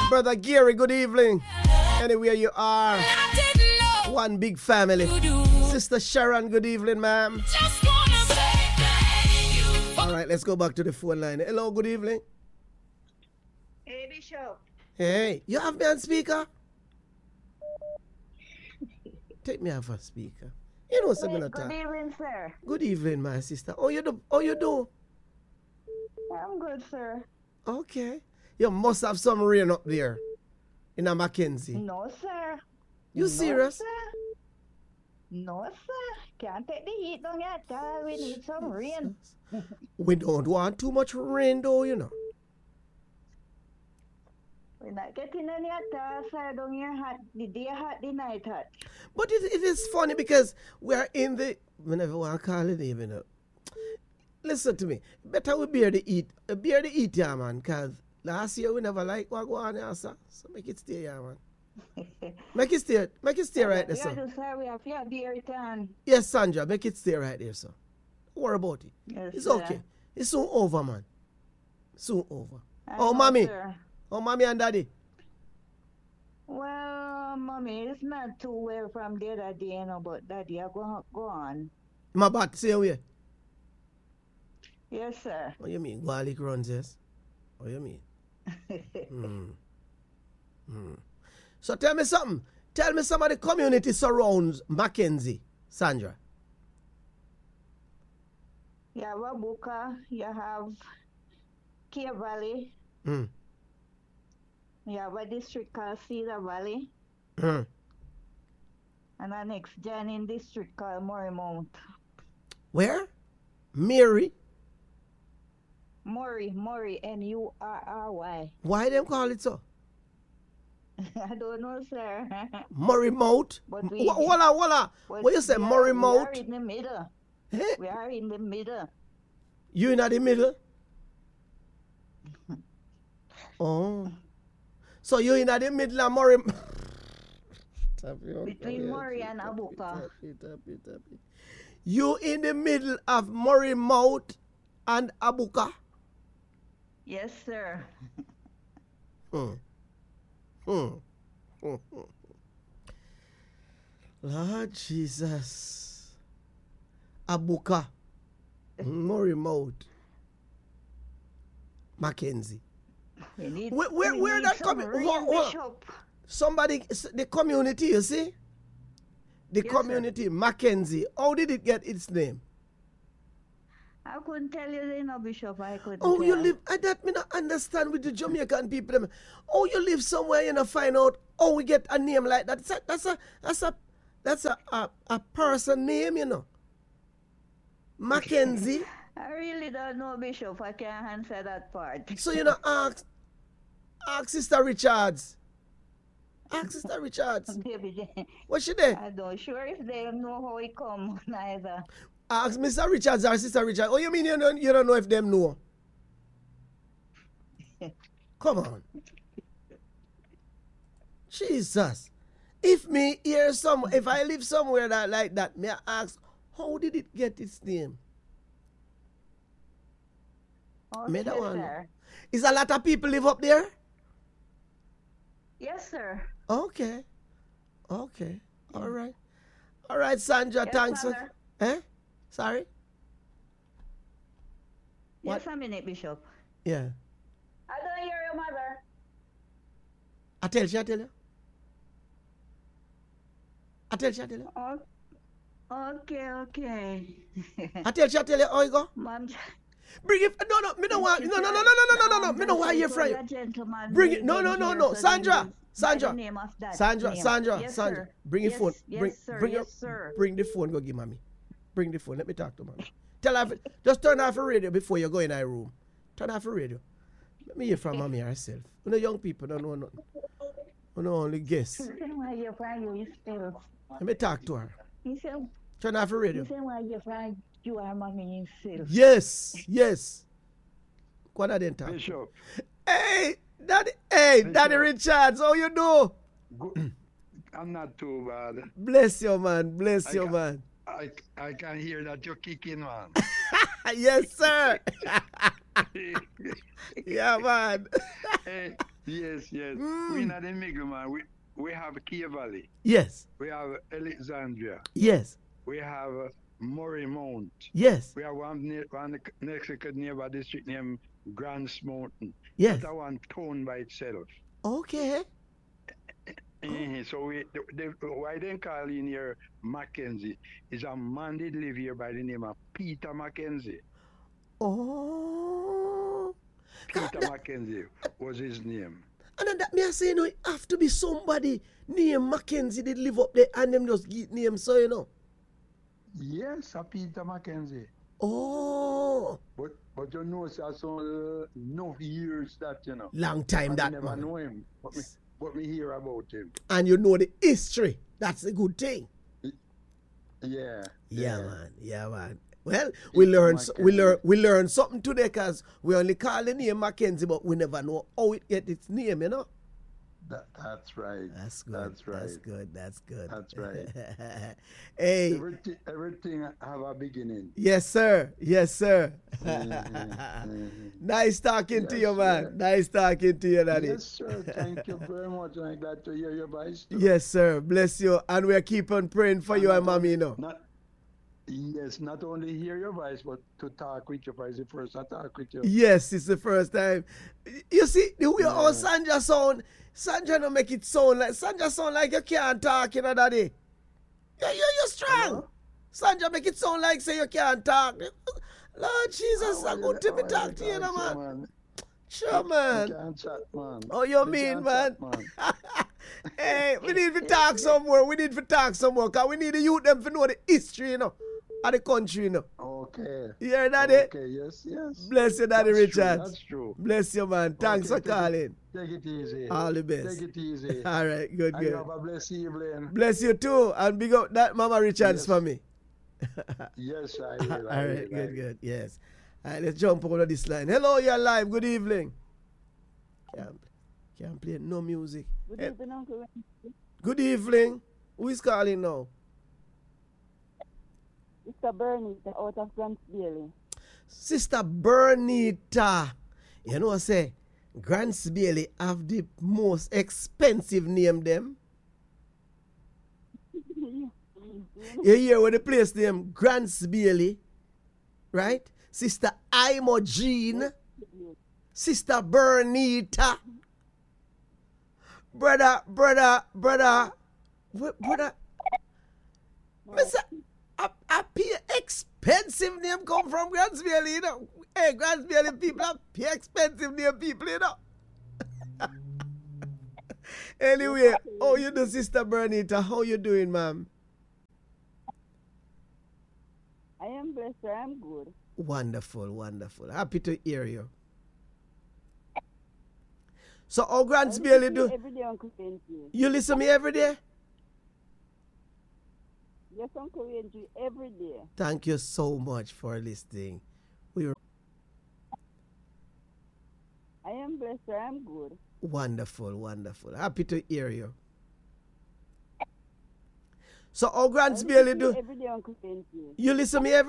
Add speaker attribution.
Speaker 1: Brother Gary, good evening. Anywhere you are. One big family. Sister Sharon, good evening, ma'am. All right, let's go back to the phone line. Hello, good evening.
Speaker 2: Hey, Bishop.
Speaker 1: Hey, you have me on speaker? Take me off a speaker. You know something like that.
Speaker 2: Good evening, sir.
Speaker 1: Good evening, my sister. How you do? How you do?
Speaker 2: I'm good, sir.
Speaker 1: Okay. You must have some rain up there in a Mackenzie.
Speaker 2: No, sir.
Speaker 1: You serious?
Speaker 2: Sir. No, sir. Can't take the heat down yet. We need some rain.
Speaker 1: We don't want too much rain, though, you know.
Speaker 2: We're not getting any at sir. Down here hot. The day hot, the night hot.
Speaker 1: But it is funny because we're in the, whenever I want to call it even, you know. Listen to me. Better we bear the heat. Bear the heat, yeah, man, because last year we never like what go on here, sir. So make it stay, yeah, man. Make it stay right there, sir.
Speaker 2: Sir, we have to bear it on.
Speaker 1: Yes, Sandra, make it stay right there, sir. Don't worry about it.
Speaker 2: Yes,
Speaker 1: it's
Speaker 2: sir.
Speaker 1: okay. It's soon over, man. Soon over.
Speaker 2: Oh,
Speaker 1: mommy.
Speaker 2: Sir.
Speaker 1: Oh, mommy and daddy.
Speaker 2: Well, mommy, it's not too well from the other day, you know, but daddy, I go on.
Speaker 1: My back, say away.
Speaker 2: Yes, sir.
Speaker 1: What you mean? Garlic runs, yes? What you mean? So tell me something. Tell me some of the community surrounds Mackenzie, Sandra.
Speaker 2: You have Abuka, you have Kia Valley,
Speaker 1: Mm.
Speaker 2: you have a district called Cedar Valley,
Speaker 1: Mm.
Speaker 2: and the next Janin district called Morrimount.
Speaker 1: Where? Mary.
Speaker 2: Murray, Murry.
Speaker 1: Why them call it so?
Speaker 2: I don't know, sir.
Speaker 1: Murray Mount.
Speaker 2: But we-
Speaker 1: Voila. What you say, Murray
Speaker 2: We
Speaker 1: Mount?
Speaker 2: are in the middle.
Speaker 1: Eh?
Speaker 2: We are in the middle.
Speaker 1: You in the middle? Oh. So you in the middle of Murray.
Speaker 2: Between Murray and Abuka.
Speaker 1: You in the middle of Murray Mount and Abuka?
Speaker 2: Yes, sir.
Speaker 1: Lord Jesus. Abuka. Murray Mount. Mackenzie. Where that coming?
Speaker 2: Bishop.
Speaker 1: Somebody, the community, you see? The
Speaker 2: Yes,
Speaker 1: community, Mackenzie. How did it get its name?
Speaker 2: I couldn't tell you, Bishop. I couldn't
Speaker 1: Oh, you
Speaker 2: tell.
Speaker 1: live, I that me not understand with the Jamaican people. Them. Oh, you live somewhere, you know, find out, oh, we get a name like that. That's a person name, you know. Mackenzie.
Speaker 2: I really don't know, Bishop. I can't answer that part.
Speaker 1: So, you know, ask Sister Richards. Ask Sister Richards.
Speaker 2: Maybe
Speaker 1: What's she there?
Speaker 2: I'm not sure if they know how it come neither.
Speaker 1: Ask Mr. Richards or Sister Richards. Oh, you mean you don't know if them know? Come on. Jesus. If I live somewhere that like that, may I ask, how did it get its name?
Speaker 2: Oh,
Speaker 1: May that
Speaker 2: yes,
Speaker 1: one.
Speaker 2: sir.
Speaker 1: Is a lot of people live up there?
Speaker 2: Yes, sir.
Speaker 1: Okay. All right, Sandra,
Speaker 2: Yes,
Speaker 1: thanks.
Speaker 2: Father.
Speaker 1: Eh? Sorry?
Speaker 2: Yes, a minute, Bishop.
Speaker 1: Yeah.
Speaker 2: I don't hear your mother.
Speaker 1: I tell you.
Speaker 2: Oh, okay.
Speaker 1: I tell you, how you go?
Speaker 2: Mom,
Speaker 1: Bring it. No, me don't want. No. Me don't want you from you.
Speaker 2: Gentleman.
Speaker 1: Bring it. No. Sandra.
Speaker 2: Yes, sir.
Speaker 1: Bring your
Speaker 2: Yes,
Speaker 1: phone.
Speaker 2: yes, sir. Yes, sir.
Speaker 1: Bring the phone. Go give mommy. Bring the phone. Let me talk to mommy. Tell her. Just turn off the radio before you go in our room. Turn off the radio. Let me hear from mommy herself. You know, young people don't know nothing. You know, only guess.
Speaker 2: Why you find you still?
Speaker 1: Let me talk to her.
Speaker 2: He said,
Speaker 1: Turn off the radio.
Speaker 2: why you find you are mommy himself?
Speaker 1: Yes. What are they talking?
Speaker 3: Bishop,
Speaker 1: Hey, Daddy Richards, how you do?
Speaker 3: I'm not too bad.
Speaker 1: Bless you, man.
Speaker 3: I can hear that you're kicking, man.
Speaker 1: Yes, sir. Yeah, man.
Speaker 3: Hey, Yes, yes.
Speaker 1: Mm.
Speaker 3: We not in middle, man. We have Key Valley.
Speaker 1: Yes.
Speaker 3: We have Alexandria.
Speaker 1: Yes.
Speaker 3: We have Murray Mount.
Speaker 1: Yes.
Speaker 3: We have one next neighbor district named Grants Mountain.
Speaker 1: Yes.
Speaker 3: That's one town by itself.
Speaker 1: Okay.
Speaker 3: So why they call in here Mackenzie is a man did live here by the name of Peter Mackenzie.
Speaker 1: Oh.
Speaker 3: Peter Mackenzie was his name.
Speaker 1: And then that me I say, you know, it have to be somebody named Mackenzie did live up there and them just get name, so you know.
Speaker 3: Yes, a Peter Mackenzie.
Speaker 1: Oh.
Speaker 3: But you know, so no years that, you know.
Speaker 1: Long time
Speaker 3: I
Speaker 1: that,
Speaker 3: never
Speaker 1: man.
Speaker 3: know him, but me hear about him.
Speaker 1: And you know the history. That's a good thing.
Speaker 3: Yeah.
Speaker 1: Yeah, man. Yeah, man. Well, we learn something today because we only call the name Mackenzie, but we never know how it get its name, you know.
Speaker 3: That's right.
Speaker 1: That's good.
Speaker 3: That's right.
Speaker 1: That's good. That's good.
Speaker 3: That's right.
Speaker 1: Hey.
Speaker 3: Everything have a beginning.
Speaker 1: Yes, sir. Yes, sir. Nice talking to
Speaker 3: Yes,
Speaker 1: you, man.
Speaker 3: sir.
Speaker 1: Nice talking to you, Daddy.
Speaker 3: Yes, sir. Thank you very much. I'm glad to hear your voice. Too.
Speaker 1: Yes, sir. Bless you. And we're keep on praying for you and mommy, you know.
Speaker 3: Not only hear your voice, but to talk with you for the first I talk with you.
Speaker 1: Yes, it's the first time. You see, the way how Sandra sound, Sandra don't make it sound like you can't talk, you know, Daddy. You're strong.
Speaker 3: Hello?
Speaker 1: Sandra make it sound like say you can't talk. Lord Jesus, I'm good to be talk to you, know, man. Sure, man.
Speaker 3: You can't chat, man.
Speaker 1: Oh, you mean, man? Hey, we need to talk somewhere. Because we need the youth them to know the history, you know, of the country, you know.
Speaker 3: Okay.
Speaker 1: You hear, Daddy?
Speaker 3: Okay, yes.
Speaker 1: Bless you, Daddy Richard.
Speaker 3: That's true.
Speaker 1: Bless you, man. Thanks for calling.
Speaker 3: Take it easy.
Speaker 1: All the best.
Speaker 3: Take it easy.
Speaker 1: All right, good.
Speaker 3: And you have a blessed evening.
Speaker 1: Bless you too. And big up that Mama Richards for me.
Speaker 3: Yes, I will.
Speaker 1: All right, good. Yes. All right, let's jump over this line. Hello, you're live. Good evening. Can't play no music.
Speaker 2: Good evening, Uncle.
Speaker 1: Good evening. Who is calling now?
Speaker 2: Mr. Bernie, out of Grants Bailey.
Speaker 1: Sister Bernita. You know what I say? Grants Bailey have the most expensive name them. You hear what the place name? Grants Bailey. Right? Sister Imogene. Sister Bernita. Brother. Mister, a expensive name come from Grants Bailey, you know. Hey, Grants Bailey people are expensive name people, you know. Anyway, how you do, Sister Bernita? How you doing, ma'am?
Speaker 2: I am blessed, sir. I'm good.
Speaker 1: Wonderful. Happy to hear you. So how Grants Bailey do?
Speaker 2: Every day, Uncle Benji.
Speaker 1: You listen me every day?
Speaker 2: Yes, Uncle Benji, every day.
Speaker 1: Thank you so much for listening.
Speaker 2: I am blessed, sir. I'm good.
Speaker 1: Wonderful. Happy to hear you. So how Grants Bailey do?
Speaker 2: Every day, Uncle Benji.
Speaker 1: You listen me every